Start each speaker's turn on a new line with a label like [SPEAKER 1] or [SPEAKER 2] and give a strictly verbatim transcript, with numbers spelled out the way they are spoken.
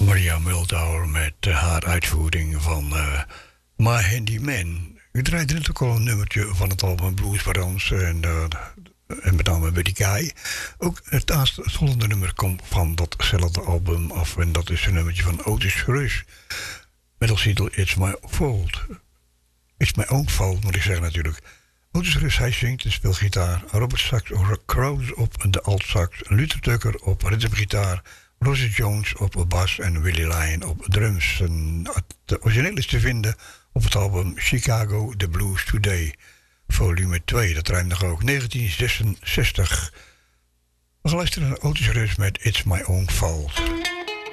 [SPEAKER 1] Maria Muldaur met uh, haar uitvoering van uh, My Handyman. Ik draaide net ook al een nummertje van het album Blues Barons en, uh, en met name Buddy Guy. Ook het, het volgende nummer komt van datzelfde album af en dat is een nummertje van Otis Rush. Met als titel It's My Fault. It's My Own Fault moet ik zeggen natuurlijk. Otis Rush, hij zingt en speelt gitaar. Robert Sax Crowes op de alt-sax. Luther Tucker op rhythmgitaar. Rosie Jones op bas en Willie Lyon op drums. En de origineel is te vinden op het album Chicago The Blues Today, volume twee. Dat ruimt nog ook negentien zesenzestig. We gaan luisteren naar Otis Rush met It's My Own Fault.